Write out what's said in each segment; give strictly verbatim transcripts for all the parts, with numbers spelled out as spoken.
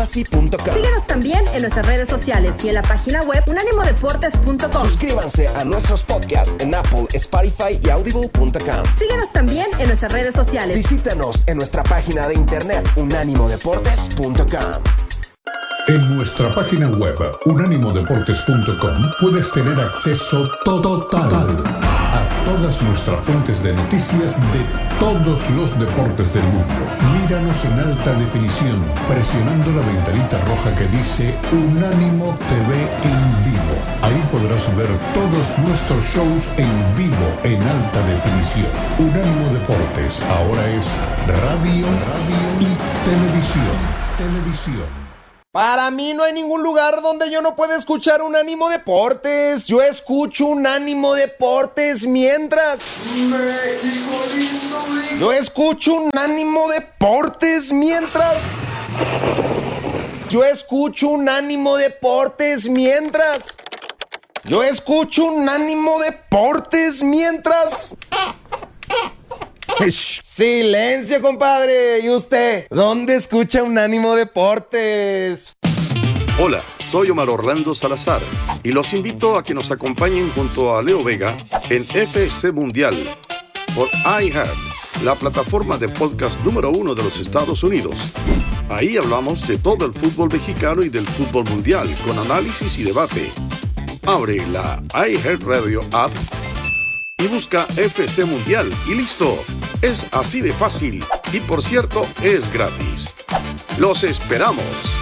fantasy punto com. Síguenos también en nuestras redes sociales y en la página web unánimo deportes punto com. Suscríbanse a nuestros podcasts en Apple, Spotify y audible punto com. Síguenos también en nuestras redes sociales. Visítanos en nuestra página de internet unánimo deportes punto com. En nuestra página web unánimo deportes punto com puedes tener acceso total a todas nuestras fuentes de noticias de todos los deportes del mundo. Míranos en alta definición presionando la ventanita roja que dice Unánimo T V en vivo. Ahí podrás ver todos nuestros shows en vivo en alta definición. Unánimo Deportes ahora es radio, radio y televisión. Televisión. Para mí no hay ningún lugar donde yo no pueda escuchar Unánimo Deportes. Yo escucho Unánimo Deportes mientras... México lindo, lindo. Yo escucho Unánimo Deportes mientras... Yo escucho Unánimo Deportes mientras... Yo escucho Unánimo Deportes mientras... Silencio, compadre. ¿Y usted? ¿Dónde escucha Unánimo Deportes? Hola, soy Omar Orlando Salazar y los invito a que nos acompañen junto a Leo Vega en F C Mundial por iHeart, la plataforma de podcast número uno de los Estados Unidos. Ahí hablamos de todo el fútbol mexicano y del fútbol mundial con análisis y debate. Abre la iHeart Radio app y busca F C Mundial y listo. Es así de fácil y, por cierto, es gratis. ¡Los esperamos!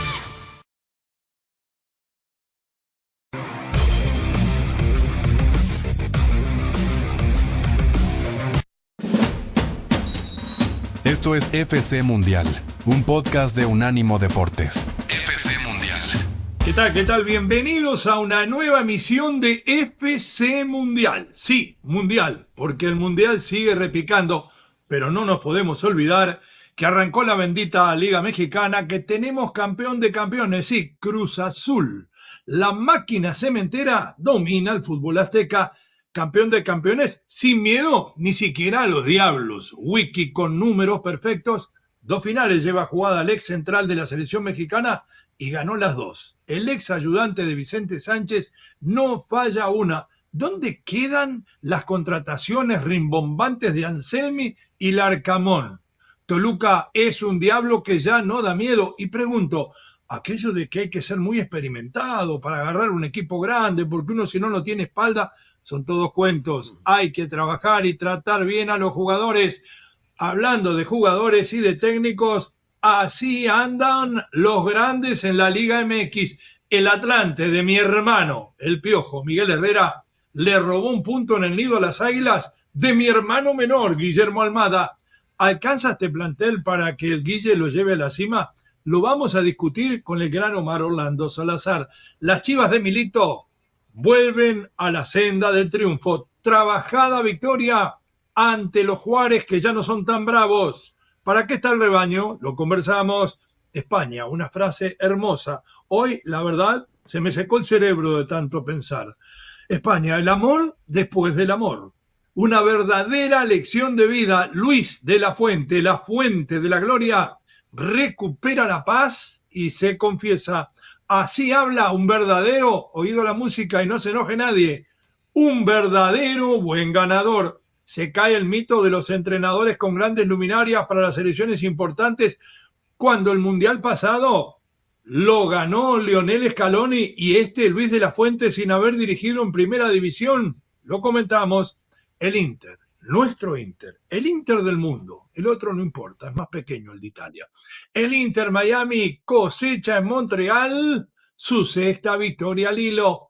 Esto es F C Mundial, un podcast de Unánimo Deportes. F C Mundial. ¿Qué tal? ¿Qué tal? Bienvenidos a una nueva emisión de F C Mundial. Sí, Mundial, porque el Mundial sigue repicando, pero no nos podemos olvidar que arrancó la bendita Liga Mexicana, que tenemos campeón de campeones, sí, Cruz Azul. La máquina cementera domina el fútbol azteca, campeón de campeones, sin miedo ni siquiera a los diablos. Wiki con números perfectos, dos finales lleva jugada el ex central de la selección mexicana y ganó las dos. El ex ayudante de Vicente Sánchez no falla una. ¿Dónde quedan las contrataciones rimbombantes de Anselmi y Larcamón? Toluca es un diablo que ya no da miedo. Y pregunto, aquello de que hay que ser muy experimentado para agarrar un equipo grande, porque uno si no no tiene espalda, son todos cuentos. Hay que trabajar y tratar bien a los jugadores. Hablando de jugadores y de técnicos, así andan los grandes en la Liga M X. El Atlante de mi hermano, el Piojo, Miguel Herrera, le robó un punto en el nido a las Águilas de mi hermano menor, Guillermo Almada. ¿Alcanza este plantel para que el Guille lo lleve a la cima? Lo vamos a discutir con el gran Omar Orlando Salazar. Las Chivas de Milito vuelven a la senda del triunfo. Trabajada victoria ante los Juárez, que ya no son tan bravos. ¿Para qué está el rebaño? Lo conversamos. España, una frase hermosa. Hoy, la verdad, se me secó el cerebro de tanto pensar. España, el amor después del amor. Una verdadera lección de vida. Luis de la Fuente, la fuente de la gloria, recupera la paz y se confiesa. Así habla un verdadero, oído la música y no se enoje nadie, un verdadero buen ganador. Se cae el mito de los entrenadores con grandes luminarias para las selecciones importantes, cuando el Mundial pasado lo ganó Lionel Scaloni y este Luis de la Fuente sin haber dirigido en primera división. Lo comentamos, el Inter, nuestro Inter, el Inter del mundo, el otro no importa, es más pequeño el de Italia. El Inter Miami cosecha en Montreal su sexta victoria al hilo.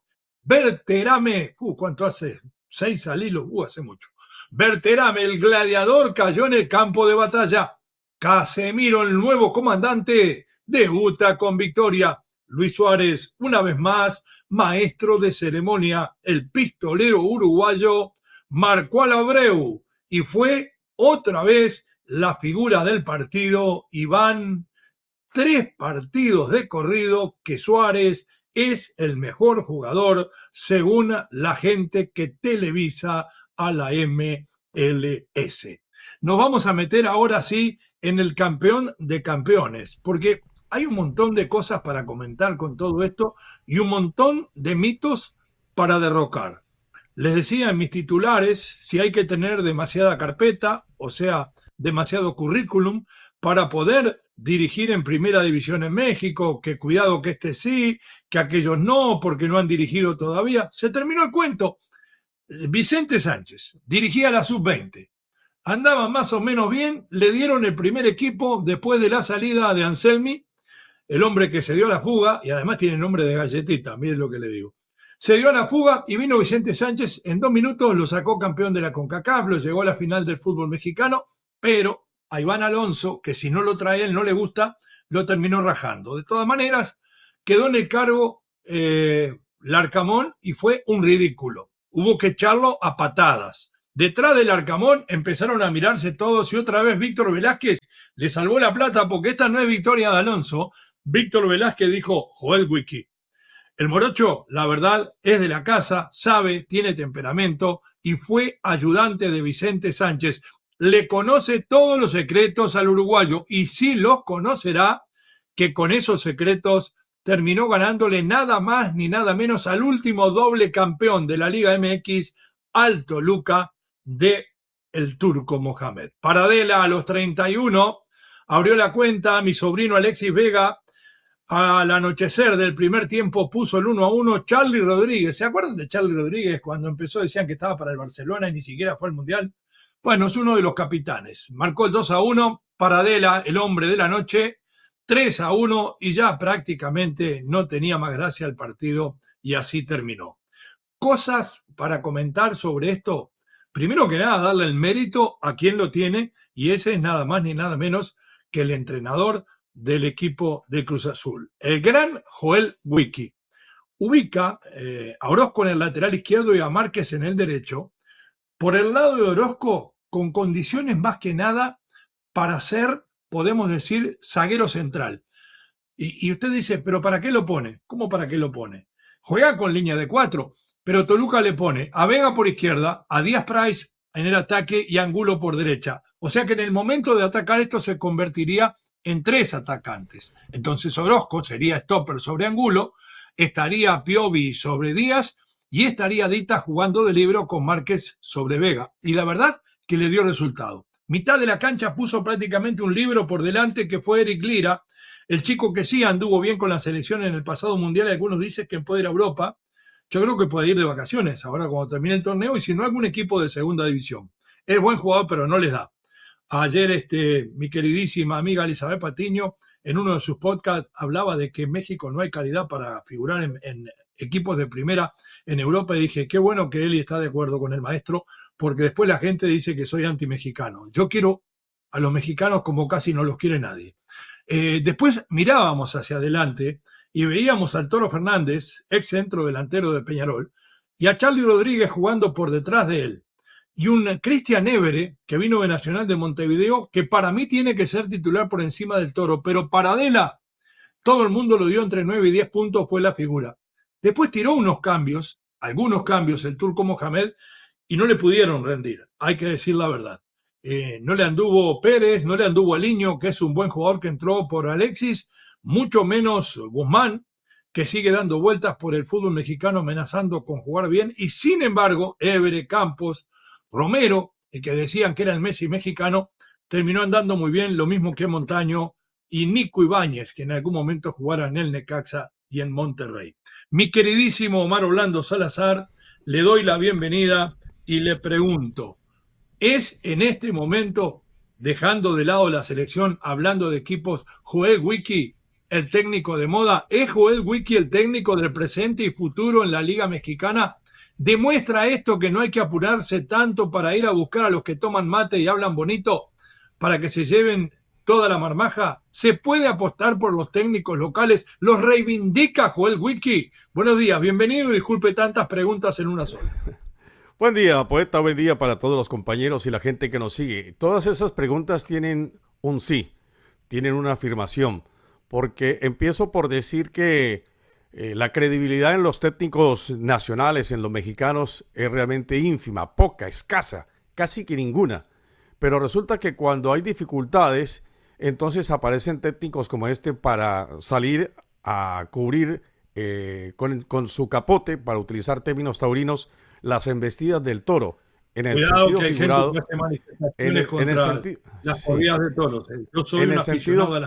Berterame, uh, ¿cuánto hace? Seis al hilo, uh, hace mucho. Berterame, el gladiador, cayó en el campo de batalla. Casemiro, el nuevo comandante, debuta con victoria. Luis Suárez, una vez más, maestro de ceremonia. El pistolero uruguayo marcó al Abreu y fue otra vez la figura del partido. Y van tres partidos de corrido que Suárez es el mejor jugador según la gente que televisa a la M L S. Nos vamos a meter ahora sí en el campeón de campeones, porque hay un montón de cosas para comentar con todo esto y un montón de mitos para derrocar. Les decía en mis titulares si hay que tener demasiada carpeta, o sea, demasiado currículum, para poder dirigir en primera división en México, que cuidado que este sí, que aquellos no, porque no han dirigido todavía. Se terminó el cuento. Vicente Sánchez dirigía la sub veinte. Andaba más o menos bien, le dieron el primer equipo después de la salida de Anselmi, el hombre que se dio a la fuga, y además tiene nombre de galletita, miren lo que le digo. Se dio a la fuga y vino Vicente Sánchez, en dos minutos lo sacó campeón de la CONCACAF, lo llegó a la final del fútbol mexicano, pero a Iván Alonso, que si no lo trae él no le gusta, lo terminó rajando. De todas maneras, quedó en el cargo eh, Larcamón y fue un ridículo. Hubo que echarlo a patadas. Detrás del Arcamón empezaron a mirarse todos y otra vez Víctor Velázquez le salvó la plata porque esta no es victoria de Alonso. Víctor Velázquez dijo, Joel Wiki. El morocho, la verdad, es de la casa, sabe, tiene temperamento y fue ayudante de Vicente Sánchez. Le conoce todos los secretos al uruguayo y sí los conocerá, que con esos secretos terminó ganándole nada más ni nada menos al último doble campeón de la Liga M X, al Toluca, de el Turco Mohamed. Paradela a los treinta y uno abrió la cuenta, mi sobrino Alexis Vega al anochecer del primer tiempo puso el uno a uno. Charly Rodríguez, ¿se acuerdan de Charly Rodríguez cuando empezó? Decían que estaba para el Barcelona y ni siquiera fue al Mundial. Bueno, es uno de los capitanes. Marcó el dos a uno, Paradela, el hombre de la noche, tres a uno y ya prácticamente no tenía más gracia el partido y así terminó. Cosas para comentar sobre esto. Primero que nada, darle el mérito a quien lo tiene, y ese es nada más ni nada menos que el entrenador del equipo de Cruz Azul, el gran Joel Wiki. Ubica eh, a Orozco en el lateral izquierdo y a Márquez en el derecho. Por el lado de Orozco, con condiciones más que nada para ser, podemos decir, zaguero central. Y, y usted dice, ¿pero para qué lo pone? ¿Cómo para qué lo pone? Juega con línea de cuatro. Pero Toluca le pone a Vega por izquierda, a Díaz Price en el ataque y a Angulo por derecha. O sea que en el momento de atacar esto se convertiría en tres atacantes. Entonces Orozco sería stopper sobre Angulo, estaría Piovi sobre Díaz y estaría Dita jugando de libero con Márquez sobre Vega. Y la verdad que le dio resultado. Mitad de la cancha puso prácticamente un libero por delante que fue Eric Lira, el chico que sí anduvo bien con la selección en el pasado mundial. Algunos dicen que puede ir a Europa. Yo creo que puede ir de vacaciones ahora cuando termine el torneo y si no algún equipo de segunda división. Es buen jugador pero no les da. Ayer este, mi queridísima amiga Elizabeth Patiño en uno de sus podcasts hablaba de que en México no hay calidad para figurar en, en equipos de primera en Europa y dije qué bueno que Eli está de acuerdo con el maestro porque después la gente dice que soy anti-mexicano. Yo quiero a los mexicanos como casi no los quiere nadie. Eh, después mirábamos hacia adelante y veíamos al Toro Fernández, ex centro delantero de Peñarol, y a Charly Rodríguez jugando por detrás de él. Y un Cristian Évere, que vino de Nacional de Montevideo, que para mí tiene que ser titular por encima del Toro, pero Paradela, todo el mundo lo dio entre nueve y diez puntos, fue la figura. Después tiró unos cambios, algunos cambios, el Turco Mohamed, y no le pudieron rendir, hay que decir la verdad. Eh, no le anduvo Pérez, no le anduvo Aliño, que es un buen jugador que entró por Alexis, mucho menos Guzmán, que sigue dando vueltas por el fútbol mexicano amenazando con jugar bien, y sin embargo, Évere, Campos, Romero, el que decían que era el Messi mexicano, terminó andando muy bien, lo mismo que Montaño y Nico Ibáñez, que en algún momento jugara en el Necaxa y en Monterrey. Mi queridísimo Omar Orlando Salazar, le doy la bienvenida y le pregunto, ¿es en este momento, dejando de lado la selección, hablando de equipos, Joel Wiki el técnico de moda? ¿Es Joel Wiki el técnico del presente y futuro en la Liga Mexicana? ¿Demuestra esto que no hay que apurarse tanto para ir a buscar a los que toman mate y hablan bonito para que se lleven toda la marmaja? ¿Se puede apostar por los técnicos locales? ¿Los reivindica Joel Wiki? Buenos días, bienvenido y disculpe tantas preguntas en una sola. Buen día, poeta, buen día para todos los compañeros y la gente que nos sigue. Todas esas preguntas tienen un sí, tienen una afirmación, porque empiezo por decir que eh, la credibilidad en los técnicos nacionales, en los mexicanos, es realmente ínfima, poca, escasa, casi que ninguna. Pero resulta que cuando hay dificultades, entonces aparecen técnicos como este para salir a cubrir eh, con, con su capote, para utilizar términos taurinos, las embestidas del toro. En el Cuidado sentido que hay figurado, gente que hace manifestaciones en el, en el contra sentido, las sí, corridas de toros. Yo soy en un el aficionado sentido,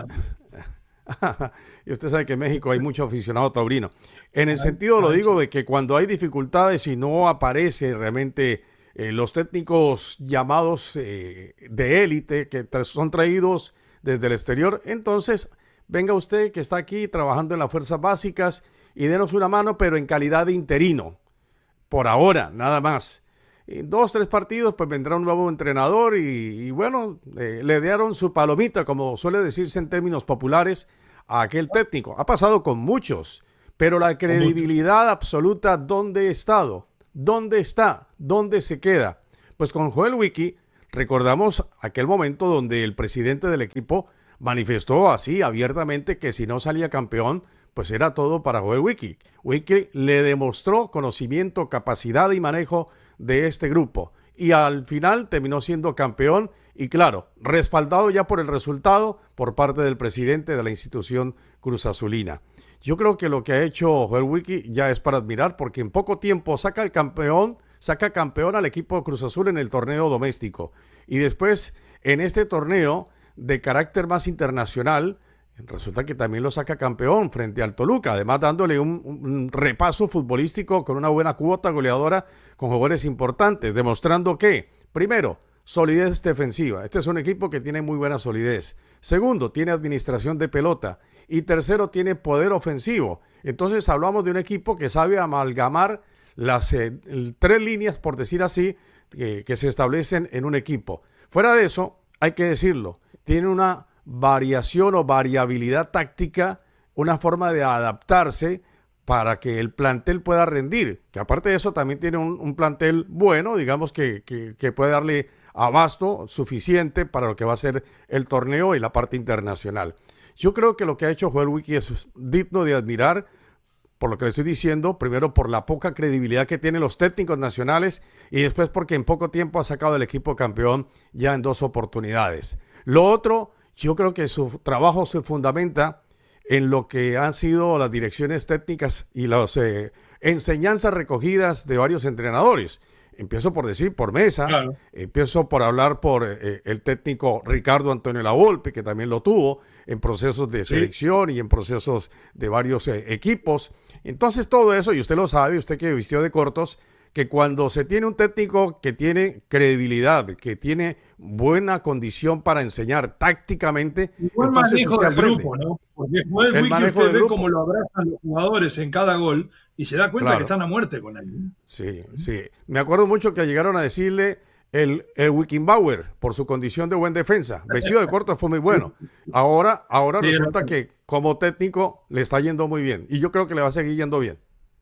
a la... y usted sabe que en México hay mucho aficionado taurino. En el Ay, sentido, lo ay, digo, de que cuando hay dificultades y no aparece realmente eh, los técnicos llamados eh, de élite que tra- son traídos desde el exterior, entonces venga usted que está aquí trabajando en las fuerzas básicas y denos una mano, pero en calidad de interino, por ahora, nada más. En dos, tres partidos, pues vendrá un nuevo entrenador y, y bueno, eh, le dieron su palomita, como suele decirse en términos populares, a aquel técnico. Ha pasado con muchos, pero la con muchos. credibilidad absoluta, ¿dónde ha estado? ¿Dónde está? ¿Dónde se queda? Pues con Joel Wiki, recordamos aquel momento donde el presidente del equipo manifestó así abiertamente que si no salía campeón, pues era todo para Joel Wiki. Wiki le demostró conocimiento, capacidad y manejo de este grupo. Y al final terminó siendo campeón y claro, respaldado ya por el resultado por parte del presidente de la institución Cruz Azulina. Yo creo que lo que ha hecho Joel Wiki ya es para admirar porque en poco tiempo saca el campeón, saca campeón al equipo de Cruz Azul en el torneo doméstico. Y después en este torneo de carácter más internacional, resulta que también lo saca campeón frente al Toluca, además dándole un, un repaso futbolístico con una buena cuota goleadora con jugadores importantes, demostrando que, primero, solidez defensiva. Este es un equipo que tiene muy buena solidez. Segundo, tiene administración de pelota. Y tercero, tiene poder ofensivo. Entonces hablamos de un equipo que sabe amalgamar las eh, tres líneas, por decir así, que, que se establecen en un equipo. Fuera de eso, hay que decirlo, tiene una variación o variabilidad táctica, una forma de adaptarse para que el plantel pueda rendir, que aparte de eso también tiene un, un plantel bueno, digamos que, que, que puede darle abasto suficiente para lo que va a ser el torneo y la parte internacional. Yo creo que lo que ha hecho Joel Wiki es digno de admirar, por lo que le estoy diciendo, primero por la poca credibilidad que tienen los técnicos nacionales y después porque en poco tiempo ha sacado el equipo campeón ya en dos oportunidades. Lo otro, yo creo que su trabajo se fundamenta en lo que han sido las direcciones técnicas y las eh, enseñanzas recogidas de varios entrenadores. Empiezo por decir por Mesa, Claro. empiezo por hablar por eh, el técnico Ricardo Antonio Lavolpe, que también lo tuvo en procesos de selección sí. y en procesos de varios eh, equipos. Entonces todo eso, y usted lo sabe, usted que vistió de cortos, que cuando se tiene un técnico que tiene credibilidad, que tiene buena condición para enseñar tácticamente, y buen entonces manejo usted del aprende. grupo, ¿no? Porque Joel El Wiki manejo usted del ve grupo. cómo lo abrazan los jugadores en cada gol y se da cuenta Claro. que están a muerte con él. Sí, sí. Me acuerdo mucho que llegaron a decirle el, el Wickenbauer por su condición de buen defensa. Vestido de corto fue muy bueno. Ahora, ahora Sí, resulta era- que como técnico le está yendo muy bien. Y yo creo que le va a seguir yendo bien.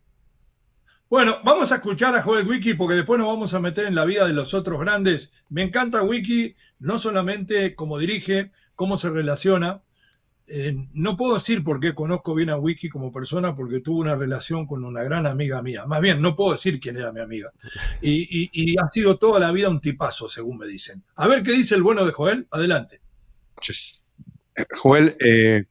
Bueno, vamos a escuchar a Joel Wiki porque después nos vamos a meter en la vida de los otros grandes. Me encanta Wiki, no solamente cómo dirige, cómo se relaciona. Eh, no puedo decir por qué conozco bien a Wiki como persona porque tuve una relación con una gran amiga mía. Más bien, no puedo decir quién era mi amiga. Y, y- y ha sido toda la vida un tipazo, según me dicen. A ver qué dice el bueno de Joel. Adelante. noches. Eh, Joel, eh,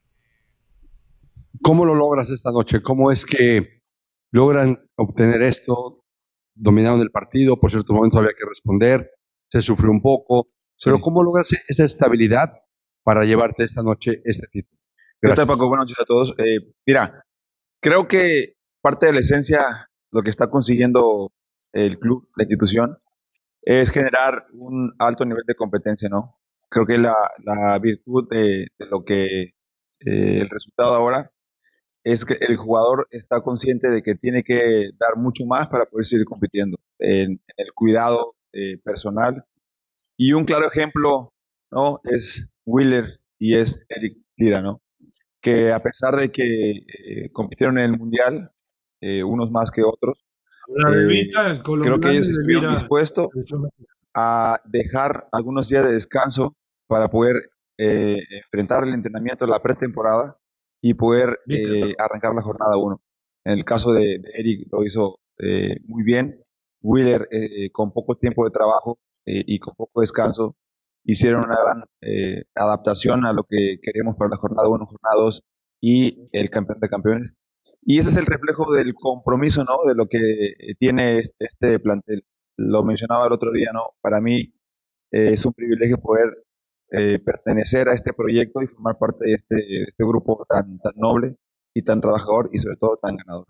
¿cómo lo logras esta noche? ¿Cómo es que logran obtener esto? Dominaron el partido, por ciertos momentos había que responder, se sufrió un poco, pero Sí. ¿cómo logras esa estabilidad para llevarte esta noche este título? ¿Qué tal, Gracias. Paco? Buenas noches a todos. Eh, mira, creo que parte de la esencia, lo que está consiguiendo el club, la institución, es generar un alto nivel de competencia, ¿no? Creo que la, la virtud de, de lo que eh, el resultado ahora es que el jugador está consciente de que tiene que dar mucho más para poder seguir compitiendo en, en el cuidado eh, personal. Y un claro ejemplo, ¿no? Es Wheeler y es Eric Lira, ¿no? Que a pesar de que eh, compitieron en el Mundial, eh, unos más que otros, La eh, bebita, el creo que ellos colombiano, estuvieron Elvira. dispuestos a dejar algunos días de descanso para poder eh, enfrentar el entrenamiento de la pretemporada y poder Viste. eh, arrancar la jornada uno. En el caso de, de Eric lo hizo eh, muy bien. Wheeler eh, con poco tiempo de trabajo eh, y con poco descanso hicieron una gran eh, adaptación a lo que queríamos para la jornada uno, jornada dos y el campeón de campeones. Y ese es el reflejo del compromiso, ¿no? De lo que tiene este, este plantel. Lo mencionaba el otro día, ¿no? Para mí eh, es un privilegio poder eh, pertenecer a este proyecto y formar parte de este, de este grupo tan, tan noble y tan trabajador y sobre todo tan ganador.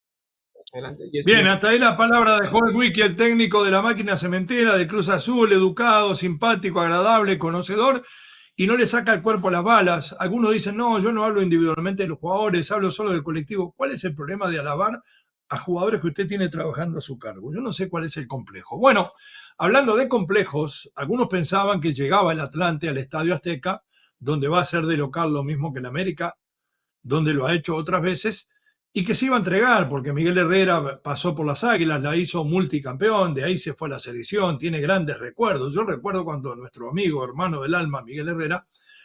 Bien, hasta ahí la palabra de Joel Wiki, el técnico de la máquina cementera de Cruz Azul, educado, simpático, agradable, conocedor, y no le saca el cuerpo a las balas. Algunos dicen, no, yo no hablo individualmente de los jugadores, hablo solo del colectivo. ¿Cuál es el problema de alabar a jugadores que usted tiene trabajando a su cargo? Yo no sé cuál es el complejo. Bueno, hablando de complejos, algunos pensaban que llegaba el Atlante al Estadio Azteca, donde va a ser de local lo mismo que el América, donde lo ha hecho otras veces, y que se iba a entregar, porque Miguel Herrera pasó por las Águilas, la hizo multicampeón, de ahí se fue a la selección, tiene grandes recuerdos. Yo recuerdo cuando nuestro amigo, hermano del alma, Miguel Herrera,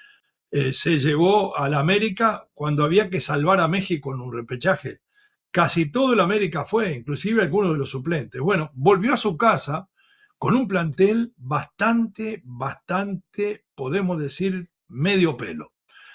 eh, se llevó a la América cuando había que salvar a México en un repechaje. Casi todo el América fue, inclusive algunos de los suplentes. Bueno, volvió a su casa con un plantel bastante, bastante, podemos decir, medio pelo.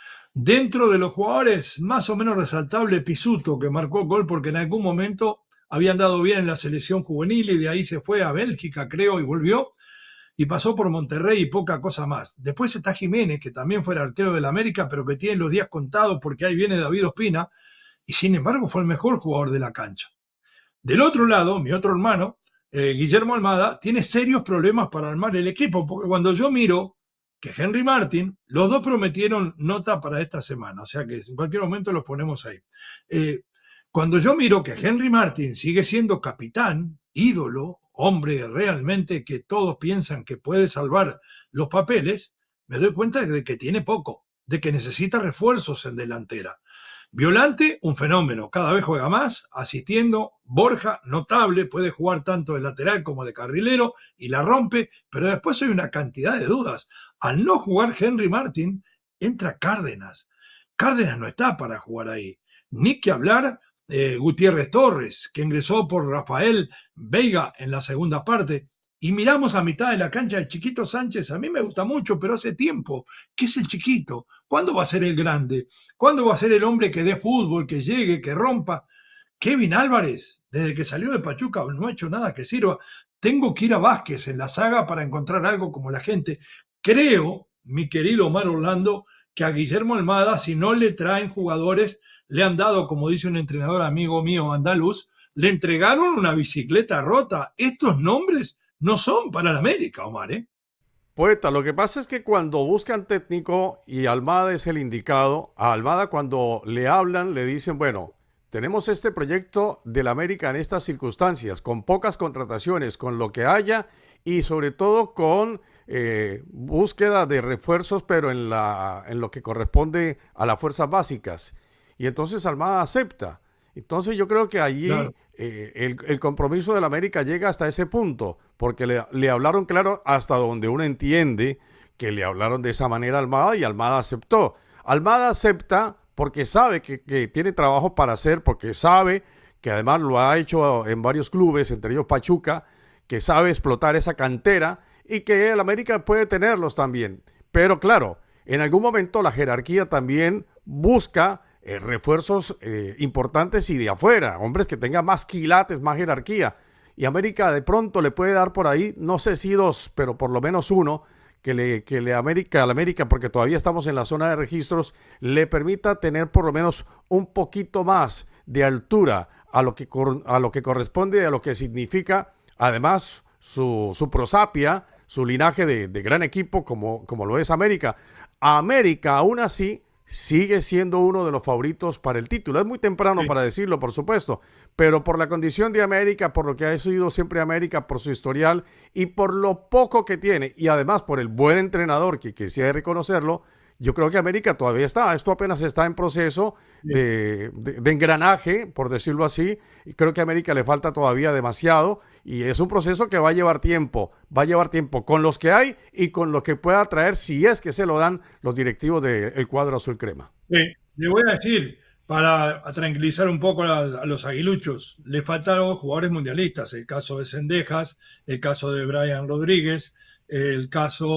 Dentro de los jugadores, más o menos resaltable, Pisuto, que marcó gol porque en algún momento había andado bien en la selección juvenil y de ahí se fue a Bélgica, creo, y volvió, y pasó por Monterrey y poca cosa más. Después está Jiménez, que también fue el arquero del América, pero que tiene los días contados porque ahí viene David Ospina, y sin embargo fue el mejor jugador de la cancha. Del otro lado, mi otro hermano, eh, Guillermo Almada, tiene serios problemas para armar el equipo, porque cuando yo miro que Henry Martin, los dos prometieron nota para esta semana, o sea que en cualquier momento los ponemos ahí. Eh, cuando yo miro que Henry Martin sigue siendo capitán, ídolo, hombre realmente que todos piensan que puede salvar los papeles, me doy cuenta de que tiene poco, de que necesita refuerzos en delantera. Violante, un fenómeno, cada vez juega más, asistiendo. Borja, notable, puede jugar tanto de lateral como de carrilero y la rompe, pero después hay una cantidad de dudas. Al no jugar Henry Martin, entra Cárdenas. Cárdenas no está para jugar ahí. Ni que hablar eh, Gutiérrez Torres, que ingresó por Rafael Veiga en la segunda parte. Y miramos a mitad de la cancha el Chiquito Sánchez. A mí me gusta mucho, pero hace tiempo. ¿Qué es el chiquito? ¿Cuándo va a ser el grande? ¿Cuándo va a ser el hombre que dé fútbol, que llegue, que rompa? Kevin Álvarez, desde que salió de Pachuca, no ha hecho nada que sirva. Tengo que ir a Vázquez en la saga para encontrar algo como la gente. Creo, mi querido Omar Orlando, que a Guillermo Almada, si no le traen jugadores, le han dado, como dice un entrenador amigo mío andaluz, le entregaron una bicicleta rota. Estos nombres no son para la América, Omar, ¿eh? Poeta, lo que pasa es que cuando buscan técnico y Almada es el indicado, a Almada cuando le hablan le dicen, bueno, tenemos este proyecto del América en estas circunstancias, con pocas contrataciones, con lo que haya y sobre todo con eh, búsqueda de refuerzos, pero en, la, en lo que corresponde a las fuerzas básicas. Y entonces Almada acepta. Entonces yo creo que allí claro. eh, el, el compromiso del América llega hasta ese punto, porque le, le hablaron claro hasta donde uno entiende que le hablaron de esa manera a Almada y Almada aceptó. Almada acepta porque sabe que, que tiene trabajo para hacer, porque sabe que además lo ha hecho en varios clubes, entre ellos Pachuca, que sabe explotar esa cantera y que el América puede tenerlos también. Pero claro, en algún momento la jerarquía también busca Eh, refuerzos eh, importantes y de afuera, hombres que tengan más quilates, más jerarquía, y América de pronto le puede dar por ahí, no sé si dos, pero por lo menos uno, que le, que le América, al América, porque todavía estamos en la zona de registros, le permita tener por lo menos un poquito más de altura a lo que, a lo que corresponde, a lo que significa además su, su prosapia, su linaje de, de gran equipo como, como lo es América. América aún así sigue siendo uno de los favoritos para el título. Es muy temprano sí. para decirlo, por supuesto, pero por la condición de América, por lo que ha sido siempre América, por su historial y por lo poco que tiene, y además por el buen entrenador que quisiera reconocerlo, yo creo que América todavía está. Esto apenas está en proceso de, de, de engranaje, por decirlo así, y creo que a América le falta todavía demasiado, y es un proceso que va a llevar tiempo, va a llevar tiempo con los que hay y con los que pueda traer, si es que se lo dan los directivos del cuadro azul crema. Sí, le voy a decir, para tranquilizar un poco a, a los aguiluchos, le faltaron jugadores mundialistas, el caso de Cendejas, el caso de Brian Rodríguez, el caso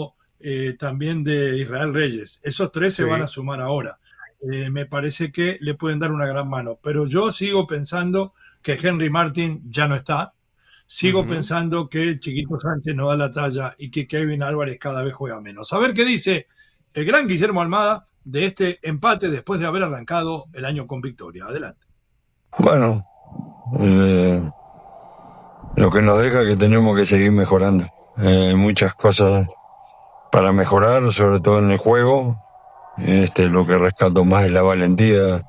eh, también de Israel Reyes. Esos tres se Sí. van a sumar ahora. Eh, me parece que le pueden dar una gran mano. Pero yo sigo pensando que Henry Martin ya no está. Sigo Ujú. pensando que el Chiquito Sánchez no da la talla y que Kevin Álvarez cada vez juega menos. A ver qué dice el gran Guillermo Almada de este empate después de haber arrancado el año con victoria. Adelante. Bueno, eh, lo que nos deja que tenemos que seguir mejorando. Eh, Hay muchas cosas para mejorar, sobre todo en el juego. Este, lo que rescato más es la valentía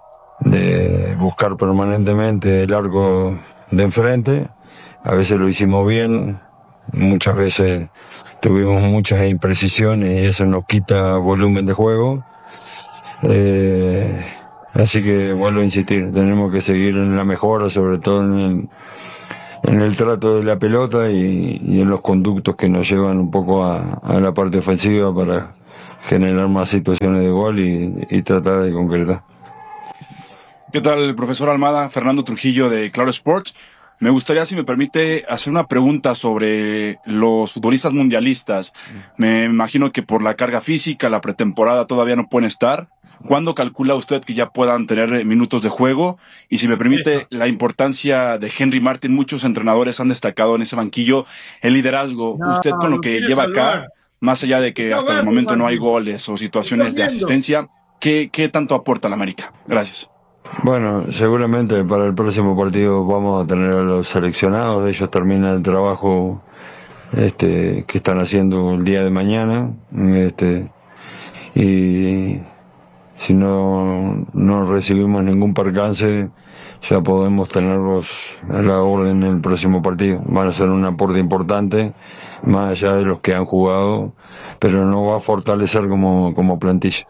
de buscar permanentemente el arco de enfrente. A veces lo hicimos bien, muchas veces tuvimos muchas imprecisiones y eso nos quita volumen de juego. Eh, así que vuelvo a insistir, tenemos que seguir en la mejora, sobre todo en el, en el trato de la pelota y, y en los conductos que nos llevan un poco a, a la parte ofensiva para generar más situaciones de gol y, y tratar de concretar. ¿Qué tal, profesor Almada? Fernando Trujillo de Claro Sports. Me gustaría, si me permite, hacer una pregunta sobre los futbolistas mundialistas. Me imagino que por la carga física, la pretemporada todavía no pueden estar. ¿Cuándo calcula usted que ya puedan tener minutos de juego? Y si me permite, la importancia de Henry Martin. Muchos entrenadores han destacado en ese banquillo el liderazgo. No, usted con lo lo que quiere lleva salvar. acá, más allá de que Está hasta el verde, momento no hay Martin. goles o situaciones Está de viendo. asistencia, ¿qué, qué tanto aporta la América? Gracias. Bueno, seguramente para el próximo partido vamos a tener a los seleccionados. Ellos terminan el trabajo este, que están haciendo el día de mañana. Este, y si no, no recibimos ningún percance, ya podemos tenerlos a la orden en el próximo partido. Van a ser un aporte importante, más allá de los que han jugado, pero no va a fortalecer como, como plantilla.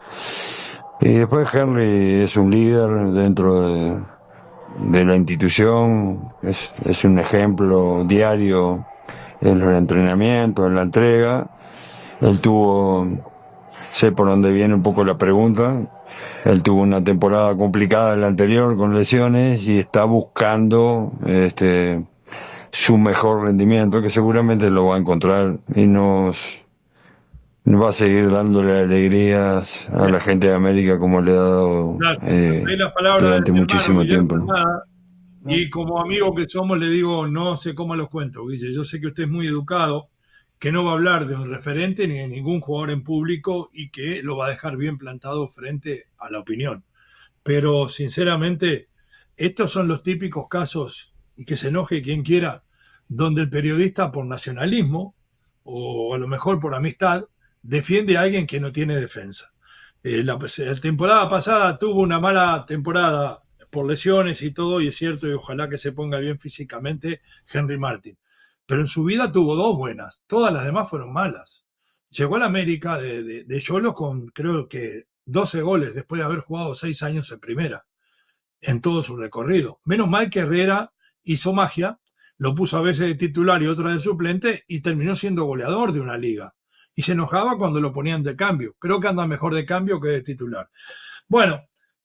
Y después Henry es un líder dentro de, de la institución, es, es un ejemplo diario en los entrenamientos, en la entrega. Él tuvo, sé por dónde viene un poco la pregunta, él tuvo una temporada complicada en la anterior con lesiones y está buscando este, su mejor rendimiento, que seguramente lo va a encontrar y nos... va a seguir dándole alegrías a la gente de América como le ha dado Gracias. eh, Ahí las palabras durante de mi muchísimo hermano Guillermo tiempo, ¿no? Almada. Y como amigo que somos, le digo, no sé cómo los cuento, Guille. Yo sé que usted es muy educado, que no va a hablar de un referente ni de ningún jugador en público y que lo va a dejar bien plantado frente a la opinión. Pero, sinceramente, estos son los típicos casos, y que se enoje quien quiera, donde el periodista por nacionalismo, o a lo mejor por amistad, defiende a alguien que no tiene defensa. Eh, la, la temporada pasada tuvo una mala temporada por lesiones y todo, y es cierto, y ojalá que se ponga bien físicamente Henry Martin. Pero en su vida tuvo dos buenas, todas las demás fueron malas. Llegó a la América de, de, de Yolo con creo que doce goles después de haber jugado seis años en primera, en todo su recorrido. Menos mal que Herrera hizo magia, lo puso a veces de titular y otra de suplente, y terminó siendo goleador de una liga. Y se enojaba cuando lo ponían de cambio. Creo que anda mejor de cambio que de titular. Bueno,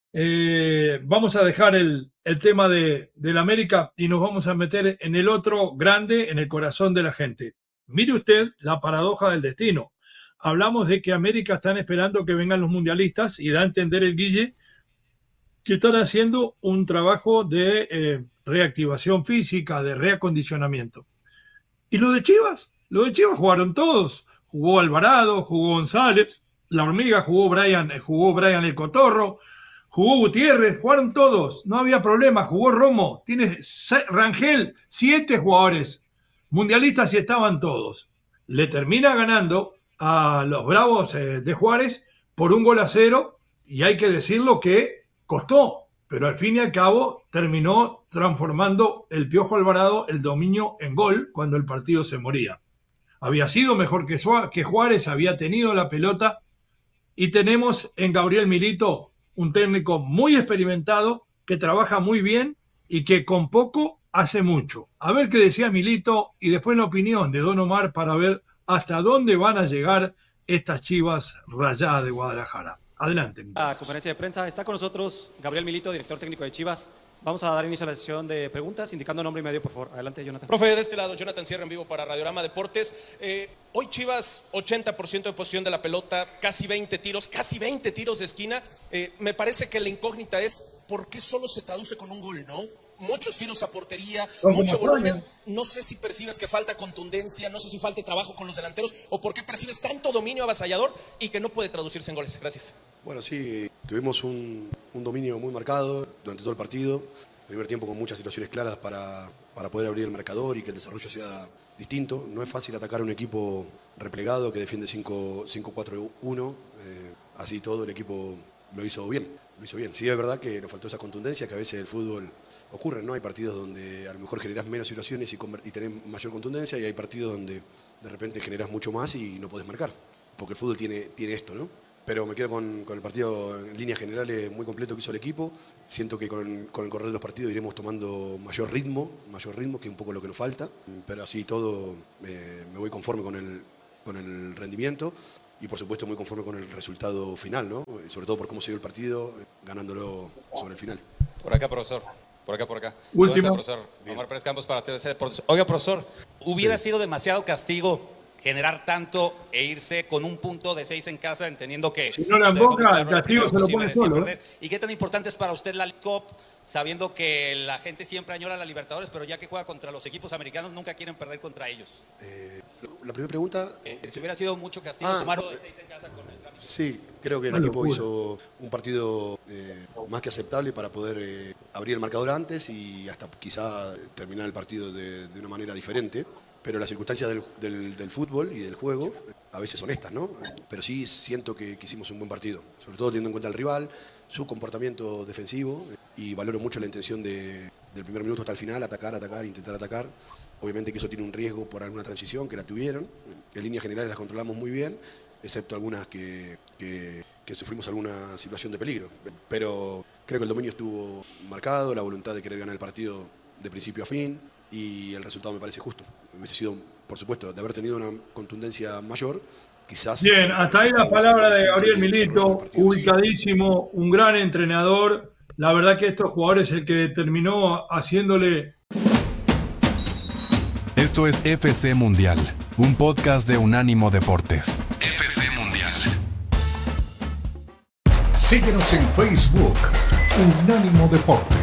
eh, vamos a dejar el, el tema de, de la América y nos vamos a meter en el otro grande, en el corazón de la gente. Mire usted la paradoja del destino. Hablamos de que América están esperando que vengan los mundialistas y da a entender el Guille que están haciendo un trabajo de eh, reactivación física, de reacondicionamiento. ¿Y lo de Chivas? Lo de Chivas jugaron todos. Jugó Alvarado, jugó González, la Hormiga jugó Brian, jugó Brian el Cotorro, jugó Gutiérrez, jugaron todos, no había problema, jugó Romo, tiene Rangel, siete jugadores mundialistas y estaban todos. Le termina ganando a los Bravos de Juárez por un gol a cero, y hay que decirlo que costó, pero al fin y al cabo terminó transformando el Piojo Alvarado el dominio en gol cuando el partido se moría. Había sido mejor que, que Juárez, había tenido la pelota, y tenemos en Gabriel Milito un técnico muy experimentado que trabaja muy bien y que con poco hace mucho. A ver qué decía Milito y después la opinión de Don Omar para ver hasta dónde van a llegar estas Chivas Rayadas de Guadalajara. Adelante. La conferencia de prensa. Está con nosotros Gabriel Milito, director técnico de Chivas. Vamos a dar inicio a la sesión de preguntas, indicando nombre y medio, por favor. Adelante, Jonathan. Profe, de este lado, Jonathan Sierra en vivo para Radiorama Deportes. Eh, hoy Chivas, ochenta por ciento de posesión de la pelota, casi veinte tiros, casi veinte tiros de esquina. Eh, me parece que la incógnita es ¿por qué solo se traduce con un gol, no? Muchos tiros a portería, no, mucho volumen. No sé si percibes que falta contundencia, no sé si falta trabajo con los delanteros, o por qué percibes tanto dominio avasallador y que no puede traducirse en goles. Gracias. Bueno, sí, tuvimos un, un dominio muy marcado durante todo el partido. Primer tiempo con muchas situaciones claras para, para poder abrir el marcador y que el desarrollo sea distinto. No es fácil atacar a un equipo replegado que defiende cinco cuatro uno. Eh, así todo el equipo lo hizo bien. Lo hizo bien. Sí, es verdad que nos faltó esa contundencia que a veces el fútbol ocurre, ¿no? Hay partidos donde a lo mejor generas menos situaciones y, y tenés mayor contundencia, y hay partidos donde de repente generas mucho más y no podés marcar. Porque el fútbol tiene, tiene esto, ¿no? Pero me quedo con, con el partido en líneas generales muy completo que hizo el equipo. Siento que con, con el correr de los partidos iremos tomando mayor ritmo, mayor ritmo, que es un poco lo que nos falta. Pero así todo eh, me voy conforme con el, con el rendimiento y por supuesto muy conforme con el resultado final, ¿no? Sobre todo por cómo se dio el partido, ganándolo sobre el final. Por acá, profesor. Por acá, por acá. Último. ¿Cómo está, profesor? Omar Pérez Campos para T V C Deportes. Oiga, profesor, ¿hubiera sí. sido demasiado castigo generar tanto e irse con un punto de seis en casa, entendiendo que... Si no la emboca, el castigo se lo pone solo. ¿eh? ¿Y qué tan importante es para usted la League Cup, sabiendo que la gente siempre añora la Libertadores, pero ya que juega contra los equipos americanos, nunca quieren perder contra ellos? Eh, la primera pregunta... Eh, si hubiera sido mucho castigo, ah, sumar de seis en casa con el trámite. Sí, creo que el equipo hizo un partido eh, más que aceptable para poder eh, abrir el marcador antes y hasta quizá terminar el partido de, de una manera diferente. Pero las circunstancias del, del, del fútbol y del juego a veces son estas, ¿no? Pero sí siento que, que hicimos un buen partido, sobre todo teniendo en cuenta al rival, su comportamiento defensivo, y valoro mucho la intención de, del primer minuto hasta el final, atacar, atacar, intentar atacar. Obviamente que eso tiene un riesgo por alguna transición, que la tuvieron. En líneas generales las controlamos muy bien, excepto algunas que, que, que sufrimos alguna situación de peligro. Pero creo que el dominio estuvo marcado, la voluntad de querer ganar el partido de principio a fin, y el resultado me parece justo. Hubiese sido, por supuesto, de haber tenido una contundencia mayor, quizás... Bien, hasta ahí la palabra de Gabriel Milito, ubicadísimo, un gran entrenador. La verdad que estos jugadores el que terminó haciéndole... Esto es F C Mundial, un podcast de Unánimo Deportes. F C Mundial. Síguenos en Facebook, Unánimo Deportes.